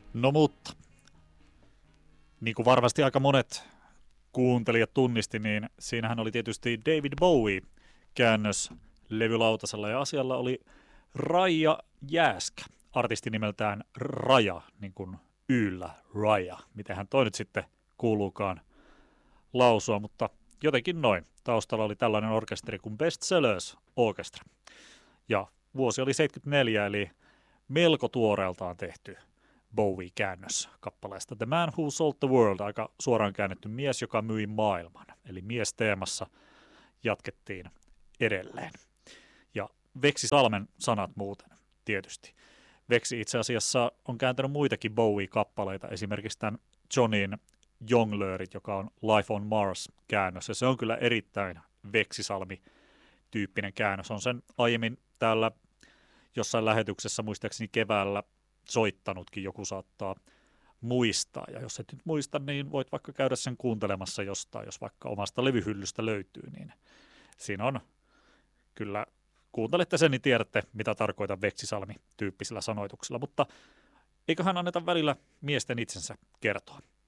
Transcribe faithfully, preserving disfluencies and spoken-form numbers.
No mutta, niin kuin varmasti aika monet kuuntelijat tunnisti, niin siinähän oli tietysti David Bowie käännös levylautasella ja asialla oli Raija Jääskä, artisti nimeltään Raja, niin kuin Yllä Raja, mitenhän toi nyt sitten kuuluukaan lausua, mutta jotenkin noin. Taustalla oli tällainen orkesteri kuin Best Sellers Orchestra. Ja vuosi oli seitsemänkymmentäneljä, eli melko tuoreeltaan tehty Bowie-käännös kappaleesta The Man Who Sold the World, aika suoraan käännetty mies, joka myi maailman. Eli mies-teemassa jatkettiin edelleen. Ja Veksi Salmen sanat muuten, tietysti. Veksi itse asiassa on kääntänyt muitakin Bowie-kappaleita, esimerkiksi tämän Johnin Jonglöörit, joka on Life on Mars-käännös, ja se on kyllä erittäin Veksisalmi-tyyppinen käännös. On sen aiemmin täällä jossain lähetyksessä muistaakseni keväällä soittanutkin, joku saattaa muistaa, ja jos et nyt muista, niin voit vaikka käydä sen kuuntelemassa jostain, jos vaikka omasta levyhyllystä löytyy, niin siinä on kyllä, kuuntelette sen, niin tiedätte, mitä tarkoitan Veksisalmi-tyyppisillä sanoituksilla, mutta eiköhän anneta välillä miesten itsensä kertoa.